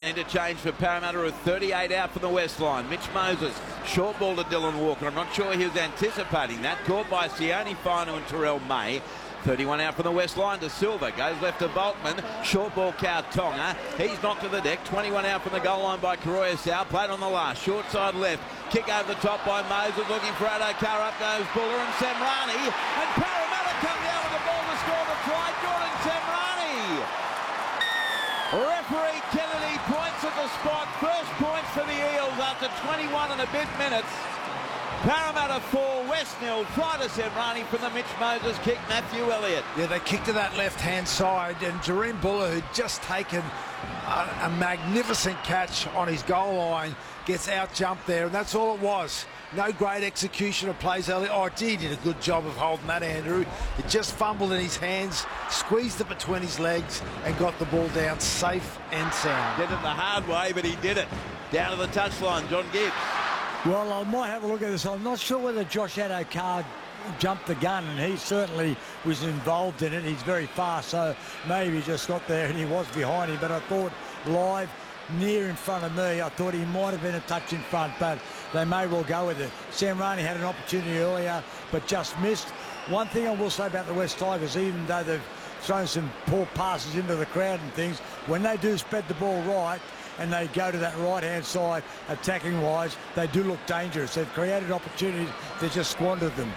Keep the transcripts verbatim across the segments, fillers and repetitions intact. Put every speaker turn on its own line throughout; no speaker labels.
interchange for Parramatta with thirty-eight out from the west line. Mitch Moses, short ball to Dylan Walker. I'm not sure he was anticipating that. Caught by Sione Finu and Terrell May. thirty-one out from the west line to Silva. Goes left to Boltman. Short ball, Kautonga. He's knocked to the deck. twenty-one out from the goal line by Koroisau. Played on the last. Short side left. Kick over the top by Moses. Looking for Addo-Carr. Up goes Buller and Semrani. And Parramatta come down with the ball to score the try. Jordan Semrani. Referee Kennedy points at the spot. First points for the Eels after twenty-one and a bit minutes. Parramatta four, West nil. Try to Semrani from the Mitch Moses kick. Matthew Elliott.
Yeah, they kicked to that left-hand side, and Jareem Buller, who'd just taken a, a magnificent catch on his goal line, gets out-jumped there, and that's all it was. No great execution of plays early. Oh, gee, he did a good job of holding that, Andrew. It just fumbled in his hands, squeezed it between his legs, and got the ball down safe and sound.
Did it the hard way, but he did it. Down to the touchline, John Gibbs.
Well, I might have a look at this. I'm not sure whether Josh Addo-Carr jumped the gun, and he certainly was involved in it. He's very fast, so maybe he just got there and he was behind him. But I thought live, near in front of me, I thought he might have been a touch in front, but they may well go with it. Semrani had an opportunity earlier, but just missed. One thing I will say about the West Tigers, even though they've thrown some poor passes into the crowd and things, when they do spread the ball right, and they go to that right-hand side attacking-wise, they do look dangerous. They've created opportunities, they just squandered them.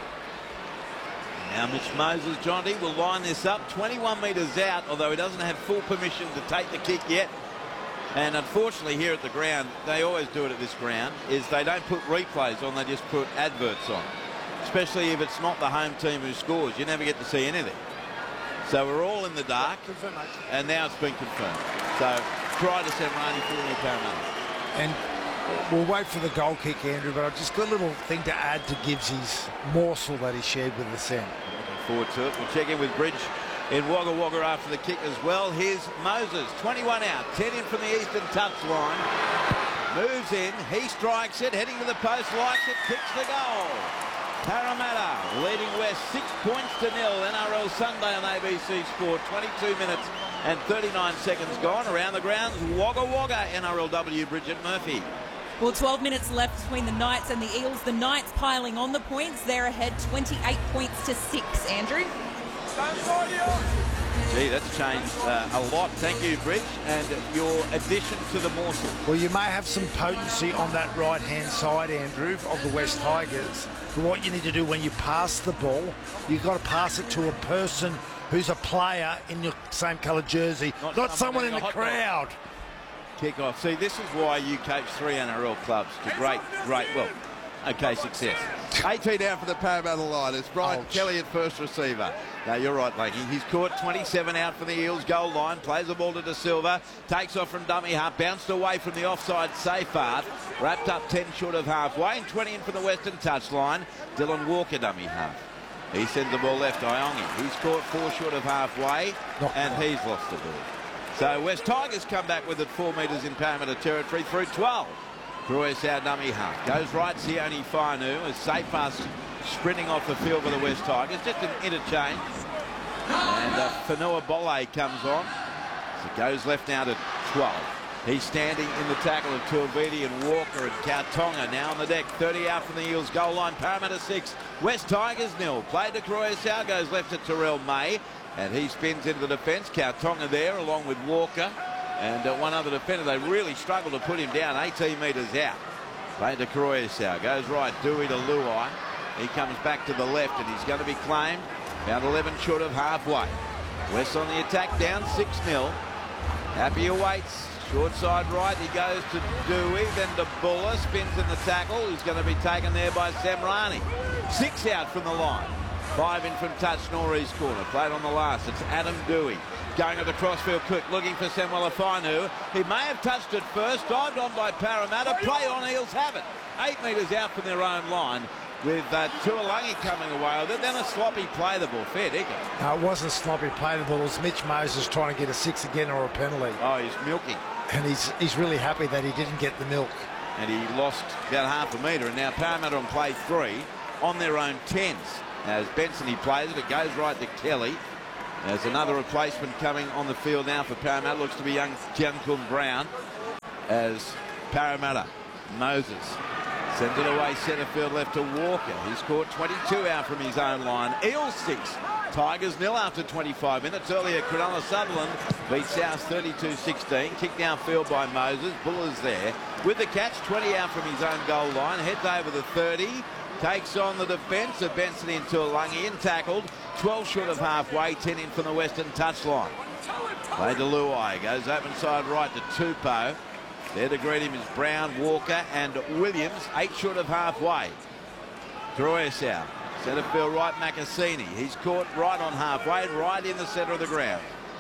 Now Mitch Moses, Jonty, will line this up twenty-one metres out, although he doesn't have full permission to take the kick yet. And unfortunately here at the ground, they always do it at this ground, is they don't put replays on, they just put adverts on. Especially if it's not the home team who scores, you never get to see anything. So we're all in the dark, and now it's been confirmed. So try to Semrani for the Parramatta.
And we'll wait for the goal kick, Andrew, but I've just got a little thing to add to Gibbsy's morsel that he shared with the Sam.
Looking forward to it. We'll check in with Bridge in Wagga Wagga after the kick as well. Here's Moses, twenty-one out, ten in from the eastern touchline. Moves in, he strikes it, heading to the post, likes it, kicks the goal. Parramatta leading West six points to nil. N R L Sunday on A B C Sport. twenty-two minutes and thirty-nine seconds gone. Around the grounds, Wagga Wagga, N R L W, Bridget Murphy.
Well, twelve minutes left between the Knights and the Eels. The Knights piling on the points. They're ahead twenty-eight points to six. Andrew?
Gee, that's changed uh, a lot. Thank you, Bridge, and your addition to the morsel.
Well, you may have some potency on that right-hand side, Andrew, of the West Tigers. But what you need to do when you pass the ball, you've got to pass it to a person who's a player in your same colour jersey, not, not someone, someone in the crowd.
Kick off. See, this is why you coach three N R L clubs to great, great, well, okay, success. eighteen down for the Parramatta line. It's Brian Ouch. Kelly at first receiver. No, you're right, Lakey. He's caught twenty-seven out from the Eels goal line. Plays the ball to De Silva. Takes off from dummy half. Bounced away from the offside Seyfarth. Wrapped up ten short of halfway. And twenty in from the western touchline. Dylan Walker dummy half. He sends the ball left to Iongi. He's caught four short of halfway. Not and quite. He's lost the ball. So West Tigers come back with it four metres in Parramatta territory through twelve. Koroisau dummy half. Goes right, Sione Finu as Seyfarth sprinting off the field for the West Tigers. Just an interchange. And uh, Fanua Bolle comes on. So it goes left now to twelve. He's standing in the tackle of Tuiviti and Walker and Kautonga now on the deck. thirty out from the Eels goal line. Parramatta six. West Tigers nil. Played to Koroisau. Goes left to Terrell May. And he spins into the defence. Kautonga there along with Walker. And uh, one other defender. They really struggle to put him down. eighteen metres out. Played to Koroisau. Goes right. Dewey to Luai. He comes back to the left and he's going to be claimed. About eleven short of halfway. West on the attack, down six nil. Happy awaits. Short side right. He goes to Dewey, then to Buller. Spins in the tackle. He's going to be taken there by Semrani. Six out from the line. Five in from touch, Norris corner. Played on the last. It's Adam Dewey. Going at the crossfield quick, looking for Samuel Finu. He may have touched it first. Dived on by Parramatta. Play on, Eels have it. Eight metres out from their own line. With uh, Tuilagi coming away with it. Then a sloppy play the ball. Fair dinkum.
No, it wasn't a sloppy play the ball. It was Mitch Moses trying to get a six again or a penalty.
Oh, he's milking.
And he's he's really happy that he didn't get the milk.
And he lost about half a metre. And now Parramatta on play three on their own tens. As Benson, he plays it. It goes right to Kelly. There's another replacement coming on the field now for Parramatta. Looks to be young Giancun Brown. as Parramatta. Moses sends it away centre field left to Walker. He's scored twenty-two out from his own line. Eels six. Tigers nil after twenty-five minutes. Earlier, Cronulla Sutherland beat South thirty-two sixteen. Kicked downfield by Moses. Buller's there with the catch. twenty out from his own goal line. Heads over the thirty. Takes on the defence of Benson into Lungi and tackled. twelve short of halfway. ten in from the western touchline. Play to Luai. Goes open side right to Tupou. There to greet him is Brown, Walker and Williams. Eight short of halfway. Troyesau. Centre field right, Macassini. He's caught right on halfway, right in the centre of the ground.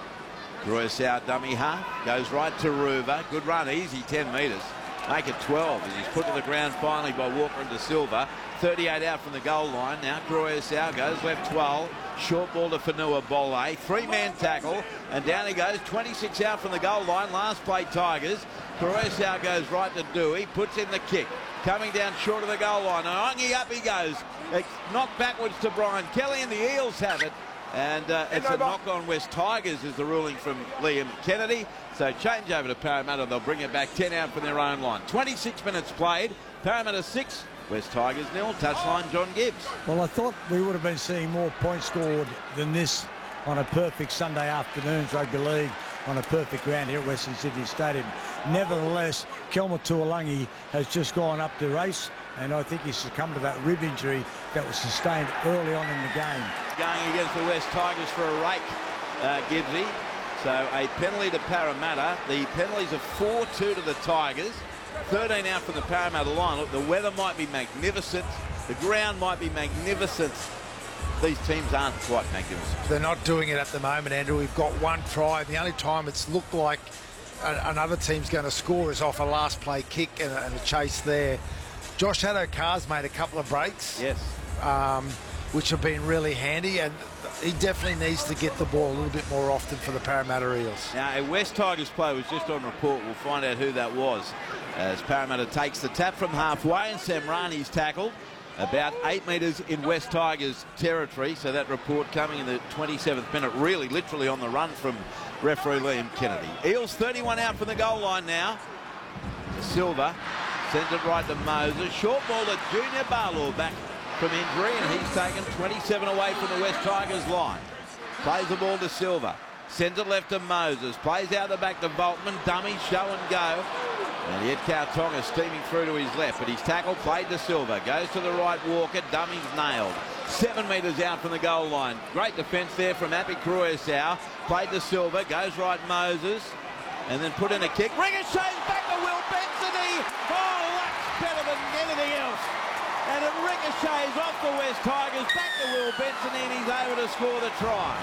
Troyesau dummy half. Goes right to Ruva. Good run, easy, ten metres. Make it twelve as he's put to the ground finally by Walker and De Silva. thirty-eight out from the goal line. Now Troyesau goes left twelve. Short ball to Fanua Bole. Three-man tackle. And down he goes. twenty-six out from the goal line. Last play Tigers. Troyesau goes right to Dewey. Puts in the kick. Coming down short of the goal line. Ongi up he goes. It's knocked backwards to Brian Kelly and the Eels have it. And uh, it's a knock on West Tigers is the ruling from Liam Kennedy. So change over to Parramatta. They'll bring it back ten out from their own line. twenty-six minutes played. Parramatta six. West Tigers nil. Touchline John Gibbs.
Well, I thought we would have been seeing more points scored than this on a perfect Sunday afternoon's rugby league on a perfect ground here at Western Sydney Stadium. Nevertheless, Kelma Tuolangi has just gone up to race, and I think he's succumbed to that rib injury that was sustained early on in the game.
Going against the West Tigers for a rake, uh, Gibbsy. So a penalty to Parramatta. The penalties are four two to the Tigers. thirteen out from the Parramatta line. Look, the weather might be magnificent. The ground might be magnificent. These teams aren't quite magnificent.
They're not doing it at the moment, Andrew. We've got one try. The only time it's looked like a, another team's going to score is off a last play kick and a, and a chase there. Josh Addo-Carr's made a couple of breaks.
Yes.
Um, which have been really handy, and he definitely needs to get the ball a little bit more often for the Parramatta Eels.
Now, a West Tigers player was just on report. We'll find out who that was as Parramatta takes the tap from halfway and Samrani's tackled about eight metres in West Tigers territory. So that report coming in the twenty-seventh minute, really literally on the run from referee Liam Kennedy. Eels thirty-one out from the goal line now. Silva sends it right to Moses. Short ball to Junior Barlow back from injury, and he's taken twenty-seven away from the West Tigers line. Plays the ball to Silva. Sends it left to Moses. Plays out the back to Voltman. Dummy, show and go. And yet Kautonga steaming through to his left, but he's tackled, played to Silva. Goes to the right, Walker. Dummy's nailed. Seven metres out from the goal line. Great defence there from Api Croesau. Played to Silva. Goes right, Moses. And then put in a kick. Ricochets back to Will Benson. Oh, that's better than anything else. And it ricochets off the West Tigers. Back to Will Benson, and he's able to score the try.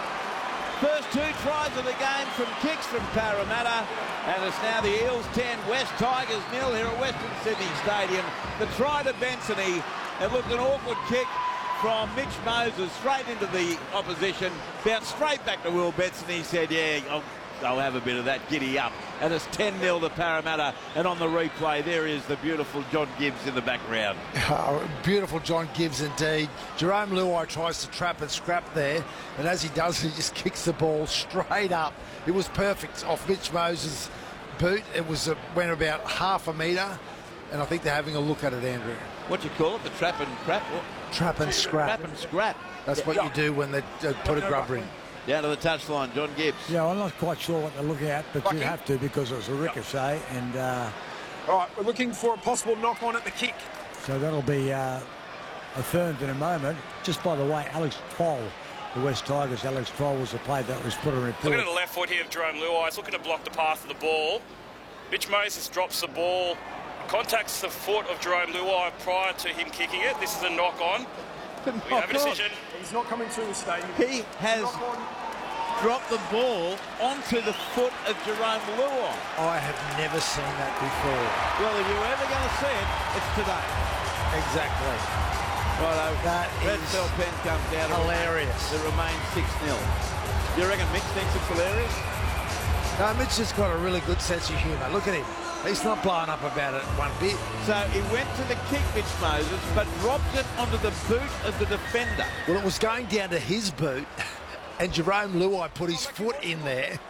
First two tries of the game from kicks from Parramatta, and it's now the Eels ten, West Tigers nil here at Western Sydney Stadium. The try to Bensony, it looked an awkward kick from Mitch Moses straight into the opposition, bounced straight back to Will Benson. He said, yeah, I'll, I'll have a bit of that, giddy up. And it's ten nil to Parramatta, and on the replay there is the beautiful John Gibbs in the background.
Oh, beautiful John Gibbs indeed. Jerome Luai tries to trap and scrap there, and as he does, he just kicks the ball straight up. It was perfect off Mitch Moses' boot. It was a, went about half a metre, and I think they're having a look at it, Andrew.
What do you call it? The trap and crap? What?
Trap and scrap.
Trap and scrap.
That's yeah. what you do when they uh, put a grubber in.
Down to the touchline, John Gibbs.
Yeah, I'm not quite sure what they're looking at, but
Lucky.
you have to because it was a ricochet. And uh,
all right, we're looking for a possible knock-on at the kick.
So that'll be uh, affirmed in a moment. Just by the way, Alex Troll, the West Tigers, Alex Troll was the player that was put on report.
Looking at the left foot here of Jerome Luai. He's looking to block the path of the ball. Mitch Moses drops the ball, contacts the foot of Jerome Luai prior to him kicking it. This is a knock-on. We have a decision.
He's not coming through the stadium.
He has dropped the ball onto the foot of Jerome Luai.
I have never seen that before.
Well, if you're ever going to see it, it's today.
Exactly.
Righto.
That
Red
is
Cell pen comes down.
hilarious.
It remains six nil. You reckon Mitch thinks it's hilarious?
No, Mitch has got a really good sense of humour. Look at him. He's not blowing up about it one bit.
So he went to the kick, Mitch Moses, but dropped it onto the boot of the defender.
Well, it was going down to his boot, and Jerome Luai put his foot in there,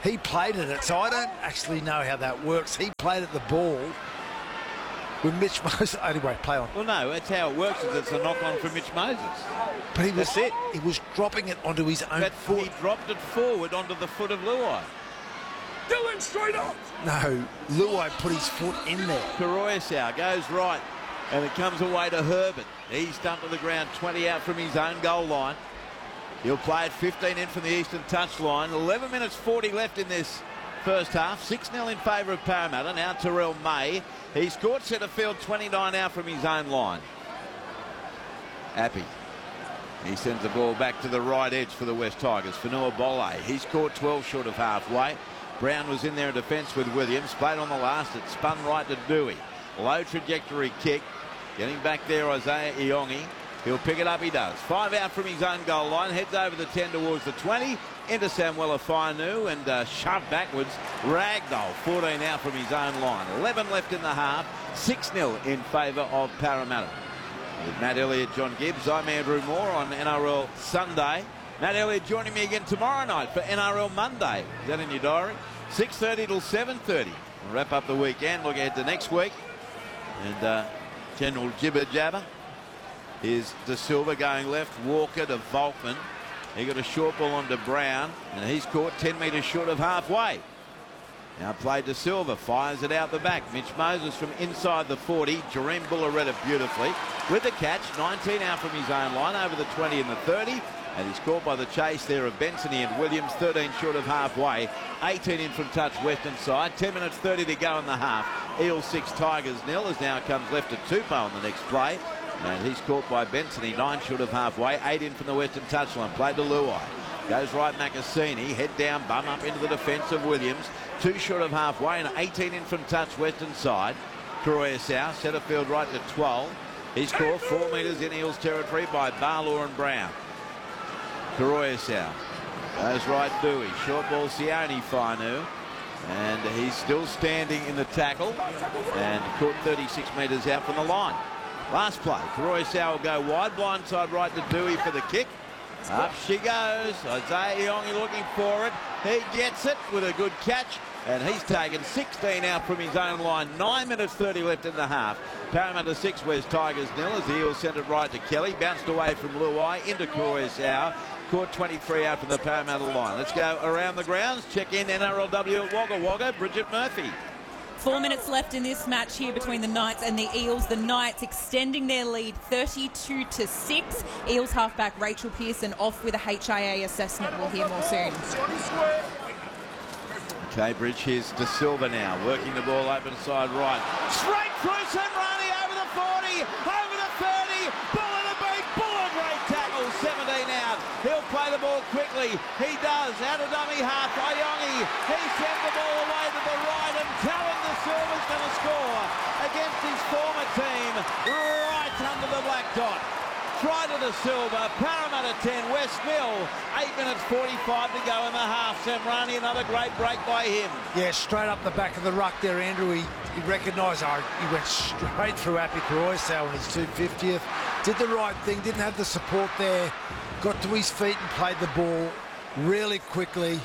he played at it, so I don't actually know how that works. He played at the ball with Mitch Moses. Anyway, play on.
Well, no, that's how it works. Is it's a knock-on from Mitch Moses.
But he was,
that's it.
He was dropping it onto his own
but
foot.
He dropped it forward onto the foot of Luai.
Dylan, straight up!
No, Luai put his foot in there.
Koroisau goes right, and it comes away to Herbert. He's dumped to the ground, twenty out from his own goal line. He'll play it fifteen in from the eastern touchline. eleven minutes forty left in this first half. six nil in favour of Parramatta. Now Terrell May. He scored centre field, twenty-nine out from his own line. Appy. He sends the ball back to the right edge for the West Tigers. Fanua Bole. He's caught twelve short of halfway. Brown was in there in defence with Williams. Played on the last. It spun right to Dewey. Low trajectory kick. Getting back there, Isaiah Iongi. He'll pick it up, he does. Five out from his own goal line. Heads over the ten towards the twenty. Into Samuela Fainu and uh, shoved backwards. Ragdoll, fourteen out from his own line. eleven left in the half. six nil in favour of Parramatta. With Matt Elliott, John Gibbs, I'm Andrew Moore on N R L Sunday. Matt Elliott joining me again tomorrow night for N R L Monday. Is that in your diary? six thirty till seven thirty. We'll wrap up the weekend. Look ahead to next week. And uh, General Jibber Jabber. Here's De Silva going left. Walker to Volkman. He got a short ball onto Brown, and he's caught ten metres short of halfway. Now played De Silva, fires it out the back. Mitch Moses from inside the forty. Jareem Buller read it beautifully with the catch. nineteen out from his own line, over the twenty and the thirty. And he's caught by the chase there of Bensony and Williams. thirteen short of halfway. eighteen in from touch western side. ten minutes thirty to go in the half. Eels six, Tigers nil, as now comes left to Tupou on the next play. And he's caught by Bensony, nine short of halfway. eight in from the western touchline. Played to Luai. Goes right Macassini. Head down, bum up into the defence of Williams. Two short of halfway and eighteen in from touch western side. Koroisau, centre field right to twelve. He's caught four metres in Eels territory by Barlaw and Brown. Koroisau goes right Dewey. Short ball Sione Fainu. And he's still standing in the tackle. And caught thirty-six metres out from the line. Last play. Koroisau will go wide. Blind side right to Dewey for the kick. Up she goes. Isaiah Iongi looking for it. He gets it with a good catch. And he's taken sixteen out from his own line. nine minutes thirty left in the half. Parramatta six, West Tigers nil, as the Eels sent it right to Kelly. Bounced away from Luai into Koroisau. Caught twenty-three out from the Parramatta line. Let's go around the grounds. Check in N R L W at Wagga Wagga. Bridget Murphy.
Four minutes left in this match here between the Knights and the Eels. The Knights extending their lead thirty-two to six. Eels halfback Rachel Pearson off with a H I A assessment. We'll hear more soon.
Okay, Bridge, here's De Silva now, working the ball open side right. Straight through Semrani over the forty, over the thirty, Buller to beat, Buller, great tackle, seventeen out. He'll play the ball quickly. He does, out of dummy half, Iongi. He sends the ball away to the right, and Talon De Silva's going to score against his former team, right under the black dot. Try to De Silva, Parramatta ten, West nil, eight minutes forty-five to go in the half. Semrani, another great break by him.
Yeah, straight up the back of the ruck there, Andrew. He, he recognised, oh, he went straight through Appy Koroisau on his two fiftieth. Did the right thing, didn't have the support there. Got to his feet and played the ball really quickly.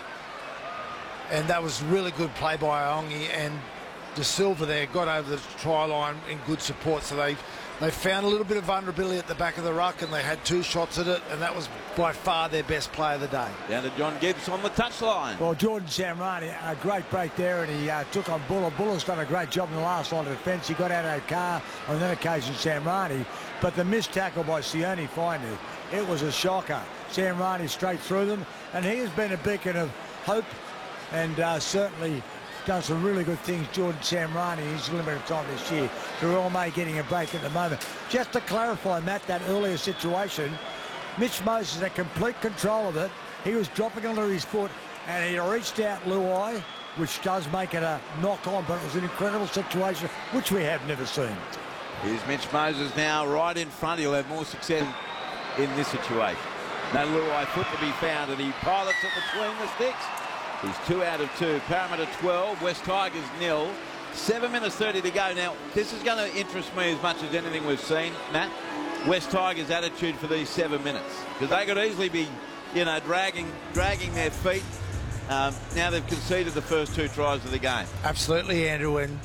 And that was really good play by Iongi. And De Silva there got over the try line in good support. So they... They found a little bit of vulnerability at the back of the ruck, and they had two shots at it, and that was by far their best play of the day.
Down to John Gibbs on the touchline.
Well, Jordan Semrani, a great break there, and he uh, took on Buller. Buller's done a great job in the last line of defence. He got out of the car on that occasion, Semrani. But the missed tackle by Sione Fainu, it was a shocker. Semrani straight through them, and he has been a beacon of hope, and uh, certainly done some really good things, Jordan Semrani, in his limited time this year. Terrell May getting a break at the moment. Just to clarify, Matt, that earlier situation, Mitch Moses had complete control of it. He was dropping under his foot, and he reached out Luai, which does make it a knock-on, but it was an incredible situation, which we have never seen.
Here's Mitch Moses now right in front. He'll have more success in this situation. No Luai foot to be found, and he pilots it between the sticks. He's two out of two. Parramatta twelve, West Tigers nil. Seven minutes thirty to go. Now, this is going to interest me as much as anything we've seen, Matt. West Tigers' attitude for these seven minutes. Because they could easily be, you know, dragging dragging their feet Um, now they've conceded the first two tries of the game.
Absolutely, Andrew, and